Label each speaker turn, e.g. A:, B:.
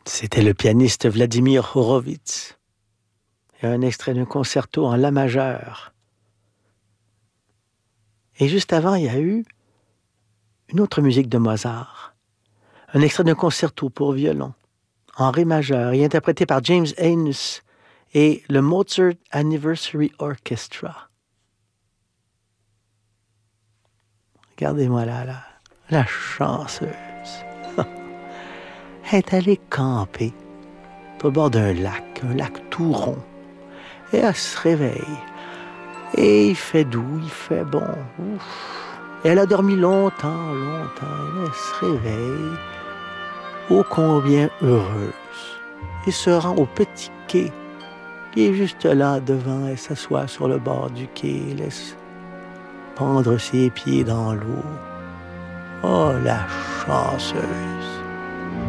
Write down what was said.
A: C'était le pianiste Vladimir Horowitz. Et un extrait d'un concerto en la majeur. Et juste avant, il y a eu une autre musique de Mozart. Un extrait d'un concerto pour violon en ré majeur et interprété par James Enos et le Mozart Anniversary Orchestra. Regardez-moi là, la chanceuse. Elle est allée camper au bord d'un lac tout rond. Et elle se réveille. Et il fait doux, il fait bon. Ouf. Et elle a dormi longtemps. Et elle se réveille, ô combien heureuse. Et se rend au petit quai qui est juste là devant. Elle s'assoit sur le bord du quai, laisse pendre ses pieds dans l'eau. Oh, la chanceuse!